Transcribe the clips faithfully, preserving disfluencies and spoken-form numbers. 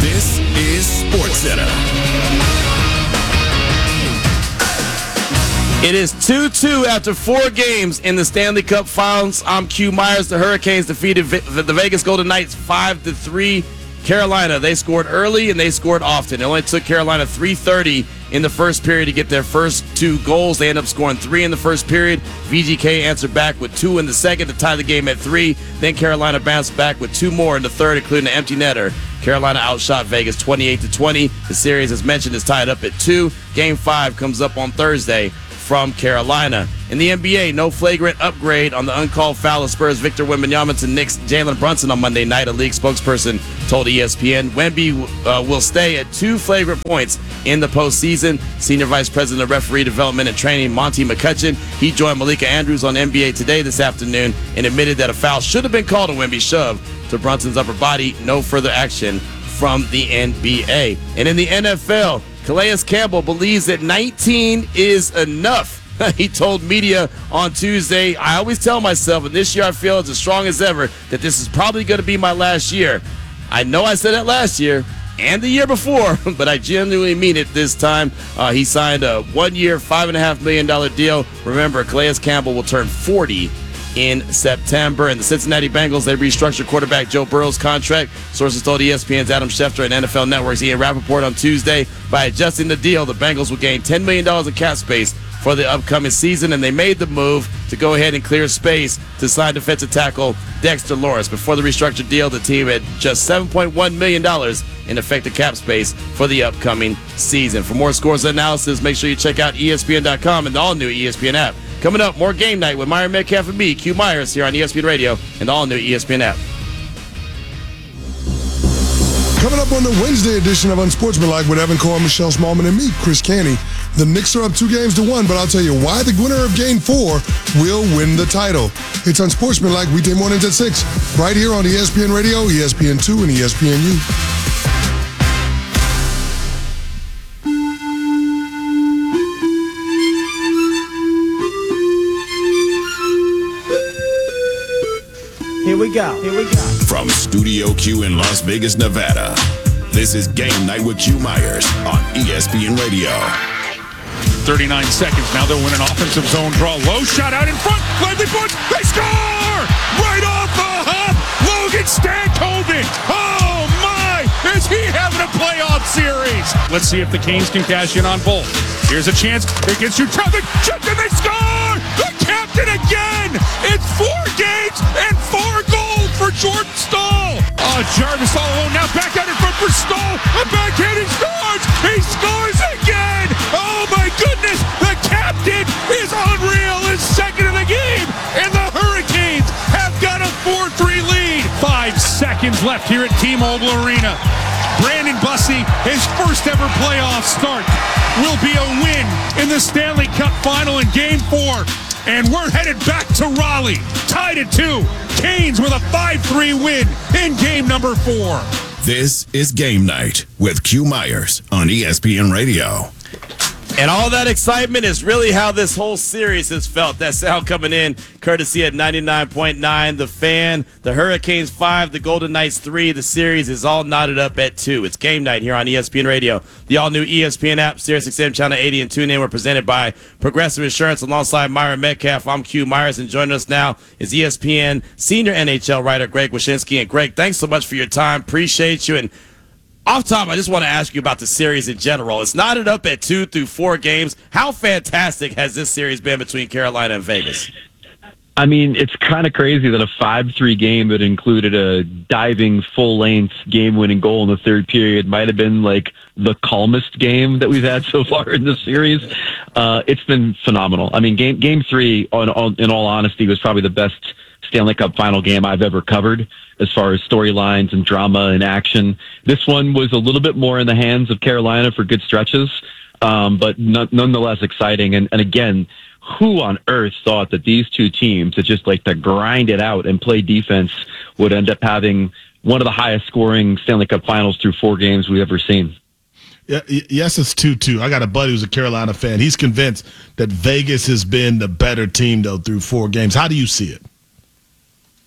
This is SportsCenter. It is two two after four games in the Stanley Cup Finals. I'm Q Myers. The Hurricanes defeated the Vegas Golden Knights five to three. Carolina, they scored early and they scored often. It only took Carolina three thirty in the first period to get their first two goals. They ended up scoring three in the first period. V G K answered back with two in the second to tie the game at three. Then Carolina bounced back with two more in the third, including an empty netter. Carolina outshot Vegas twenty-eight to twenty. The series, as mentioned, is tied up at two. Game five comes up on Thursday from Carolina. In the N B A, no flagrant upgrade on the uncalled foul of Spurs Victor Wembanyama and Knicks Jalen Brunson on Monday night, a league spokesperson told E S P N. Wemby uh, will stay at two flagrant points in the postseason. Senior Vice President of Referee Development and Training, Monty McCutcheon, he joined Malika Andrews on N B A Today this afternoon and admitted that a foul should have been called on Wemby's shove to Brunson's upper body. No further action from the N B A. And in the N F L, Calais Campbell believes that nineteen is enough. He told media on Tuesday, I always tell myself, and this year I feel it's as strong as ever, that this is probably going to be my last year. I know I said that last year and the year before, but I genuinely mean it this time. Uh, he signed a one-year, five point five million dollars deal. Remember, Calais Campbell will turn forty in September. And the Cincinnati Bengals, they restructured quarterback Joe Burrow's contract. Sources told E S P N's Adam Schefter and N F L Network's Ian Rappaport on Tuesday, by adjusting the deal, the Bengals will gain ten million dollars in cap space for the upcoming season, and they made the move to go ahead and clear space to sign defensive tackle Dexter Lawrence. Before the restructured deal, the team had just seven point one million dollars in effective cap space for the upcoming season. For more scores and analysis, make sure you check out E S P N dot com and the all-new E S P N app. Coming up, more Game Night with Myron Metcalf and me, Q Myers, here on E S P N Radio and the all-new E S P N app. Coming up on the Wednesday edition of Unsportsmanlike with Evan Cohen, Michelle Smallman, and me, Chris Canty. The Knicks are up two games to one, but I'll tell you why the winner of Game Four will win the title. It's Unsportsmanlike weekday mornings at six, right here on E S P N Radio, E S P N two, and E S P N U. Here we go. Here we go. From Studio Q in Las Vegas, Nevada, this is Game Night with Q Myers on E S P N Radio. thirty-nine seconds. Now they'll win an offensive zone draw. Low shot out in front. Lively Bush. They score! Right off the hop. Logan Stankovic. Oh, my. Is he having a playoff series? Let's see if the Canes can cash in on both. Here's a chance. It gets you traffic. Check and they score! The captain again! It's four games and four goals for Jordan Staal. Oh, Jarvis all alone. Now back out in front for Staal. A backhand, he scores! He scores again! Oh, my goodness! The captain is unreal. His second of the game. And the Hurricanes have got a four three lead. Five seconds left here at T-Mobile Arena. Brandon Bussey, his first ever playoff start, will be a win in the Stanley Cup Final in Game four. And we're headed back to Raleigh, tied at two. Canes with a five three win in game number four. This is Game Night with Q Myers on E S P N Radio. And all that excitement is really how this whole series has felt. That sound coming in, courtesy at ninety-nine point nine. The Fan, the Hurricanes five, the Golden Knights three. The series is all knotted up at two. It's Game Night here on E S P N Radio. The all-new E S P N app, Sirius X M Channel eighty, and TuneIn were presented by Progressive Insurance alongside Myron Metcalf. I'm Q Myers, and joining us now is E S P N senior N H L writer Greg Wyshynski. And Greg, thanks so much for your time. Appreciate you. And off top, I just want to ask you about the series in general. It's knotted up at two through four games. How fantastic has this series been between Carolina and Vegas? I mean, it's kind of crazy that a five three game that included a diving, full-length, game-winning goal in the third period might have been, like, the calmest game that we've had so far in this series. Uh, it's been phenomenal. I mean, game game three, on, on, in all honesty, was probably the best Stanley Cup final game I've ever covered as far as storylines and drama and action. This one was a little bit more in the hands of Carolina for good stretches, um, but n- nonetheless exciting. And, and again, who on earth thought that these two teams that just like to grind it out and play defense would end up having one of the highest scoring Stanley Cup finals through four games we've ever seen? Yeah, yes, it's two two. I got a buddy who's a Carolina fan. He's convinced that Vegas has been the better team, though, through four games. How do you see it?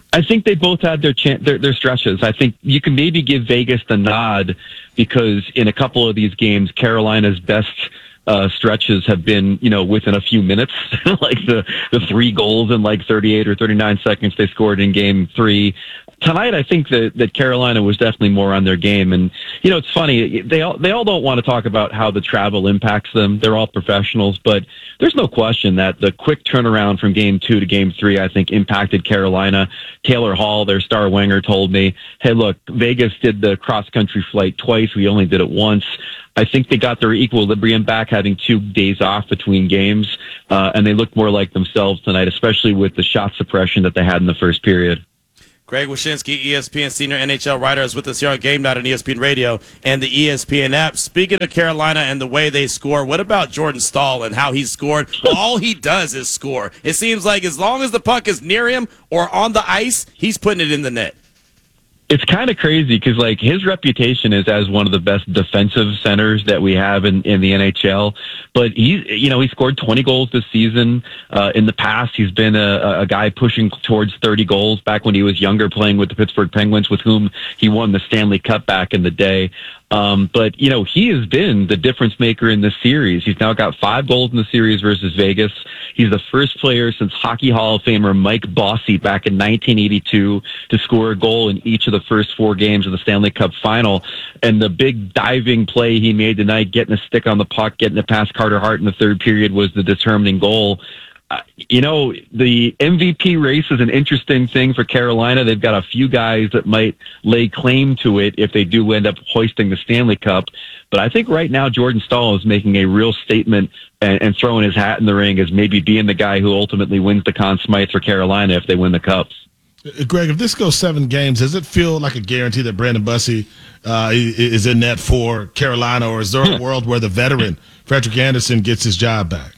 I think they both had their, chan- their their stretches. I think you can maybe give Vegas the nod because in a couple of these games, Carolina's best uh, stretches have been, you know, within a few minutes, like the, the three goals in like thirty-eight or thirty-nine seconds they scored in game three. Tonight, I think that, that Carolina was definitely more on their game. And, you know, it's funny. They all, they all don't want to talk about how the travel impacts them. They're all professionals. But there's no question that the quick turnaround from game two to game three, I think, impacted Carolina. Taylor Hall, their star winger, told me, hey, look, Vegas did the cross-country flight twice. We only did it once. I think they got their equilibrium back, having two days off between games. Uh, and they looked more like themselves tonight, especially with the shot suppression that they had in the first period. Greg Wyshynski, E S P N senior N H L writer, is with us here on Game Night on E S P N Radio and the E S P N app. Speaking of Carolina and the way they score, what about Jordan Staal and how he scored? All he does is score. It seems like as long as the puck is near him or on the ice, he's putting it in the net. It's kind of crazy because, like, his reputation is as one of the best defensive centers that we have in, in the N H L. But he's, you know, he scored twenty goals this season. Uh, in the past, he's been a, a guy pushing towards thirty goals back when he was younger, playing with the Pittsburgh Penguins, with whom he won the Stanley Cup back in the day. Um, but, you know, he has been the difference maker in this series. He's now got five goals in the series versus Vegas. He's the first player since Hockey Hall of Famer Mike Bossy back in nineteen eighty-two to score a goal in each of the first four games of the Stanley Cup final. And the big diving play he made tonight, getting a stick on the puck, getting it past Carter Hart in the third period, was the determining goal. Uh, you know, the M V P race is an interesting thing for Carolina. They've got a few guys that might lay claim to it if they do end up hoisting the Stanley Cup. But I think right now Jordan Staal is making a real statement and, and throwing his hat in the ring as maybe being the guy who ultimately wins the Conn Smythe for Carolina if they win the Cups. Greg, if this goes seven games, does it feel like a guarantee that Brandon Bussey uh, is in net for Carolina, or is there a world where the veteran Frederik Andersen gets his job back?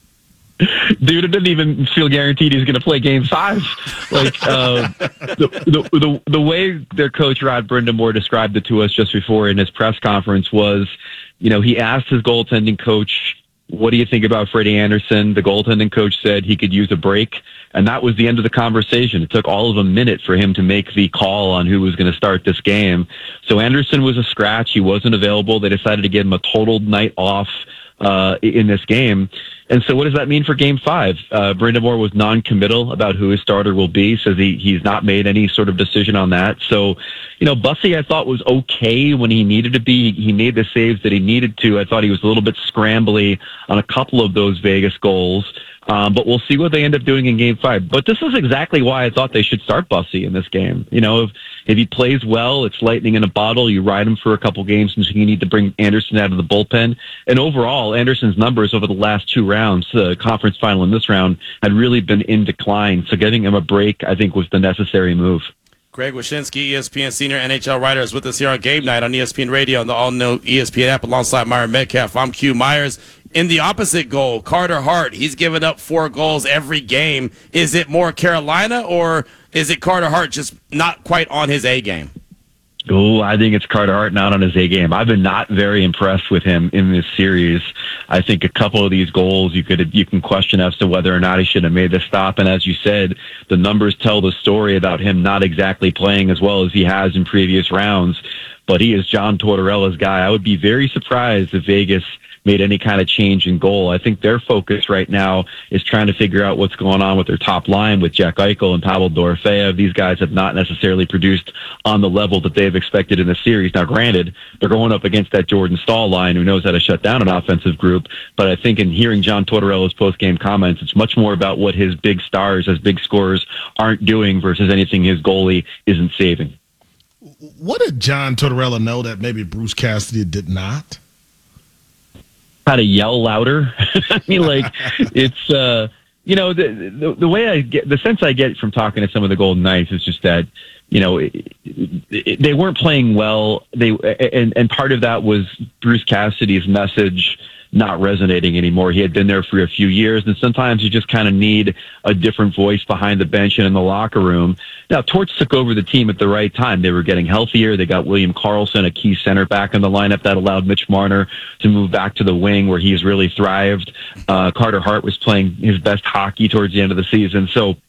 Dude, it didn't even feel guaranteed he's going to play game five. Like, uh, the, the, the, the way their coach, Rod Brind'Amour, described it to us just before in his press conference was, you know, he asked his goaltending coach, what do you think about Freddie Andersen? The goaltending coach said he could use a break, and that was the end of the conversation. It took all of a minute for him to make the call on who was going to start this game. So Andersen was a scratch. He wasn't available. They decided to give him a total night off uh, in this game. And so what does that mean for game five? Uh, Brind'Amour was non-committal about who his starter will be, says he, he's not made any sort of decision on that. So, you know, Bussey I thought was okay when he needed to be. He made the saves that he needed to. I thought he was a little bit scrambly on a couple of those Vegas goals. Um, but we'll see what they end up doing in game five. But this is exactly why I thought they should start Bussey in this game. You know, if, if he plays well, it's lightning in a bottle. You ride him for a couple games until you need to bring Andersen out of the bullpen. And overall, Andersen's numbers over the last two rounds, the conference final and this round, had really been in decline. So getting him a break, I think, was the necessary move. Greg Wyshynski, E S P N senior N H L writer, is with us here on Game Night on E S P N Radio and the all-new E S P N app alongside Myron Metcalf. I'm Q Myers. In the opposite goal, Carter Hart, he's given up four goals every game. Is it more Carolina, or is it Carter Hart just not quite on his A game? Oh, I think it's Carter Hart not on his A game. I've been not very impressed with him in this series. I think a couple of these goals you could you can question as to whether or not he should have made the stop. And as you said, the numbers tell the story about him not exactly playing as well as he has in previous rounds. But he is John Tortorella's guy. I would be very surprised if Vegas made any kind of change in goal. I think their focus right now is trying to figure out what's going on with their top line with Jack Eichel and Pavel Dorofeyev. These guys have not necessarily produced on the level that they've expected in the series. Now, granted, they're going up against that Jordan Staal line who knows how to shut down an offensive group, but I think in hearing John Tortorella's post-game comments, it's much more about what his big stars, his big scorers aren't doing versus anything his goalie isn't saving. What did John Tortorella know that maybe Bruce Cassidy did not? How to yell louder. I mean, like, it's, uh, you know, the, the the way I get, the sense I get from talking to some of the Golden Knights is just that, you know, it, it, they weren't playing well. They and, and part of that was Bruce Cassidy's message not resonating anymore. He had been there for a few years, and sometimes you just kind of need a different voice behind the bench and in the locker room. Now, Torts took over the team at the right time. They were getting healthier. They got William Karlsson, a key center, back in the lineup. That allowed Mitch Marner to move back to the wing where he's really thrived. Uh, Carter Hart was playing his best hockey towards the end of the season. So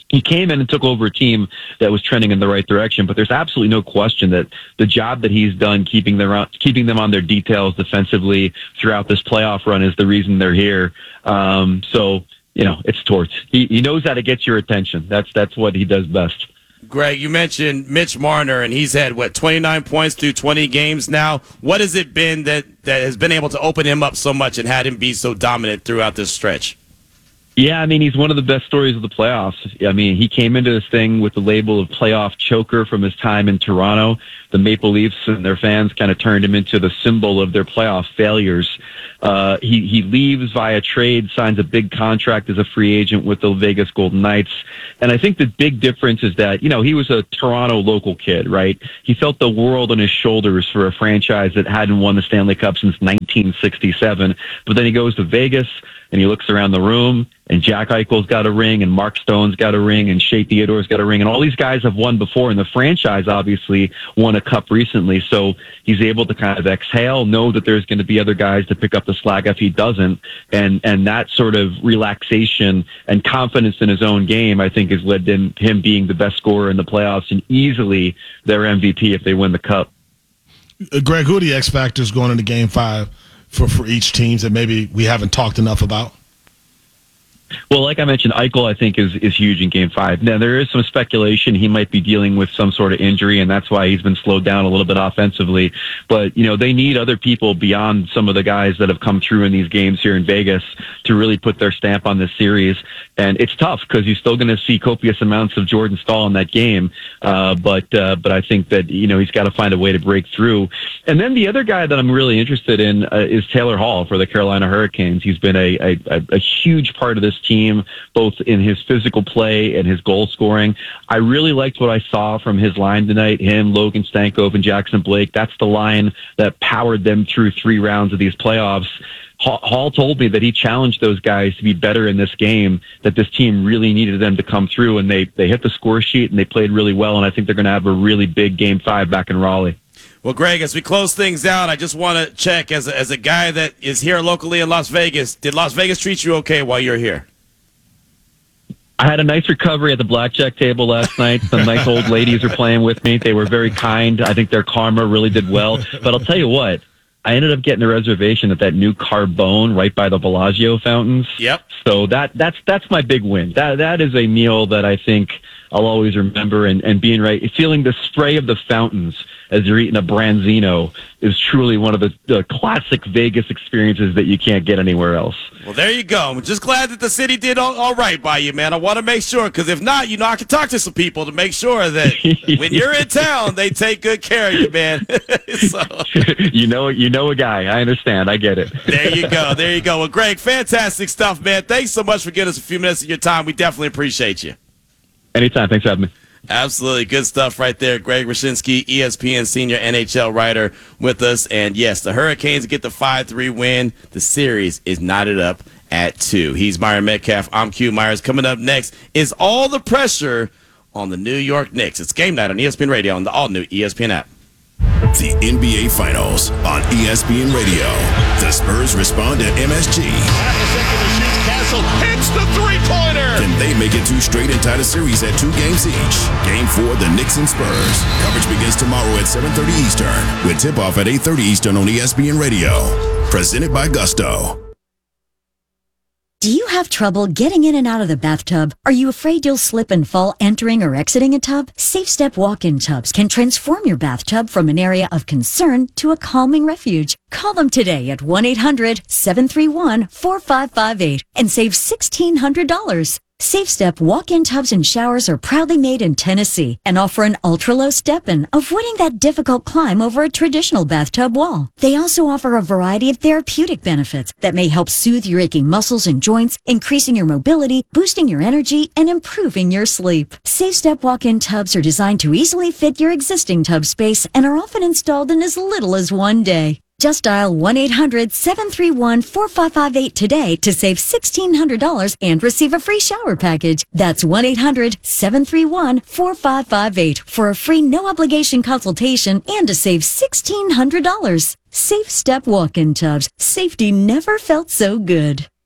he came in and took over a team that was trending in the right direction, but there's absolutely no question that the job that he's done keeping them, keeping them on their details defensively throughout this playoff run is the reason they're here. Um, so, you know, it's Torts. He, he knows how to get your attention. That's that's what he does best. Greg, you mentioned Mitch Marner, and he's had, what, twenty-nine points through twenty games now. What has it been that, that has been able to open him up so much and had him be so dominant throughout this stretch? Yeah, I mean, he's one of the best stories of the playoffs. I mean, he came into this thing with the label of playoff choker from his time in Toronto. The Maple Leafs and their fans kind of turned him into the symbol of their playoff failures. Uh, he, he leaves via trade, signs a big contract as a free agent with the Vegas Golden Knights. And I think the big difference is that, you know, he was a Toronto local kid, right? He felt the world on his shoulders for a franchise that hadn't won the Stanley Cup since nineteen sixty-seven. But then he goes to Vegas, and he looks around the room, and Jack Eichel's got a ring, and Mark Stone's got a ring, and Shea Theodore's got a ring, and all these guys have won before, and the franchise obviously won a cup recently, so he's able to kind of exhale, know that there's going to be other guys to pick up the slack if he doesn't, and and that sort of relaxation and confidence in his own game, I think, has led to him, him being the best scorer in the playoffs and easily their M V P if they win the cup. Greg, who are the X factors going into Game Five for, for each team that maybe we haven't talked enough about? Well, like I mentioned, Eichel, I think, is, is huge in Game five. Now, there is some speculation he might be dealing with some sort of injury, and that's why he's been slowed down a little bit offensively. But, you know, they need other people beyond some of the guys that have come through in these games here in Vegas to really put their stamp on this series. And it's tough because you're still going to see copious amounts of Jordan Staal in that game. Uh, but uh, but I think that, you know, he's got to find a way to break through. And then the other guy that I'm really interested in uh, is Taylor Hall for the Carolina Hurricanes. He's been a, a, a huge part of this team, both in his physical play and his goal scoring. I really liked what I saw from his line tonight, him, Logan Stankov, and Jackson Blake. That's the line that powered them through three rounds of these playoffs. Hall told me that he challenged those guys to be better in this game, that this team really needed them to come through, and they, they hit the score sheet, and they played really well, and I think they're going to have a really big Game five back in Raleigh. Well, Greg, as we close things out, I just want to check, as a, as a guy that is here locally in Las Vegas, did Las Vegas treat you okay while you're here? I had a nice recovery at the blackjack table last night. Some nice old ladies were playing with me. They were very kind. I think their karma really did well. But I'll tell you what, I ended up getting a reservation at that new Carbone right by the Bellagio fountains. Yep. So that that's that's my big win. That that is a meal that I think I'll always remember. And, and being right, feeling the spray of the fountains as you're eating a Branzino is truly one of the, the classic Vegas experiences that you can't get anywhere else. Well, there you go. I'm just glad that the city did all, all right by you, man. I want to make sure, because if not, you know, I can talk to some people to make sure that when you're in town, they take good care of you, man. So, you know, you know a guy. I understand. I get it. There you go. There you go. Well, Greg, fantastic stuff, man. Thanks so much for giving us a few minutes of your time. We definitely appreciate you. Anytime. Thanks for having me. Absolutely. Good stuff right there. Greg Wyshynski, E S P N senior N H L writer with us. And yes, the Hurricanes get the five three win. The series is knotted up at two. He's Myron Metcalf. I'm Q Myers. Coming up next is all the pressure on the New York Knicks. It's game night on E S P N Radio on the all-new E S P N app. The N B A Finals on E S P N Radio. The Spurs respond to M S G. Half a second to shoot. Castle hits the three-pointer. Can they make it two straight and tie the series at two games each? Game four, the Knicks and Spurs. Coverage begins tomorrow at seven thirty Eastern with tip-off at eight thirty Eastern on E S P N Radio. Presented by Gusto. Do you have trouble getting in and out of the bathtub? Are you afraid you'll slip and fall entering or exiting a tub? SafeStep walk-in tubs can transform your bathtub from an area of concern to a calming refuge. Call them today at one eight hundred seven three one four five five eight and save sixteen hundred dollars. SafeStep walk-in tubs and showers are proudly made in Tennessee and offer an ultra-low step-in, avoiding that difficult climb over a traditional bathtub wall. They also offer a variety of therapeutic benefits that may help soothe your aching muscles and joints, increasing your mobility, boosting your energy, and improving your sleep. SafeStep walk-in tubs are designed to easily fit your existing tub space and are often installed in as little as one day. Just dial one eight hundred seven three one four five five eight today to save sixteen hundred dollars and receive a free shower package. That's one eight hundred seven three one four five five eight for a free no-obligation consultation and to save sixteen hundred dollars. Safe Step walk-in tubs. Safety never felt so good.